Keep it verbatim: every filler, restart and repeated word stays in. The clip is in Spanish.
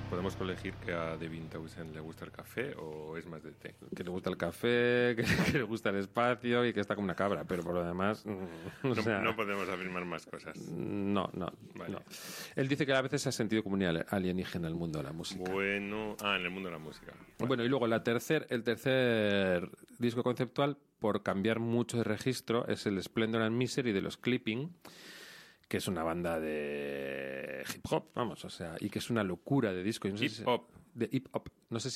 podemos colegir que a Devin Townsend le gusta el café o es más de té. Que le gusta el café, que, que le gusta el espacio y que está como una cabra, pero por lo demás... O no, sea, no podemos afirmar más cosas. No, no, vale. no. Él dice que a veces se ha sentido como un alienígena en el mundo de la música. Bueno, ah, en el mundo de la música. Bueno, bueno y luego la tercer, el tercer disco conceptual, por cambiar mucho de registro, es el Splendor and Misery de los Clipping, que es una banda de hip hop, vamos, o sea, y que es una locura de disco. No sé hip si, hop. De hip hop. No sé